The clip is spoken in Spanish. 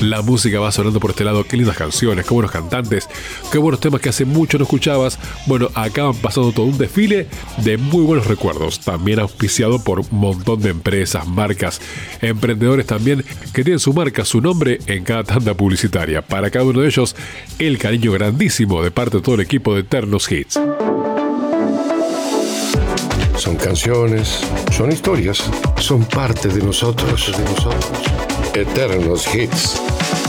La música va sonando por este lado. Qué lindas canciones, qué buenos cantantes, qué buenos temas que hace mucho no escuchabas. Bueno, acaban pasando todo un desfile de muy buenos recuerdos, también auspiciado por un montón de empresas, marcas, emprendedores también, que tienen su marca, su nombre en cada tanda publicitaria. Para cada uno de ellos, el cariño grandísimo de parte de todo el equipo de Eternos Hits. Son canciones, son historias, son parte de nosotros. Eternos Hits.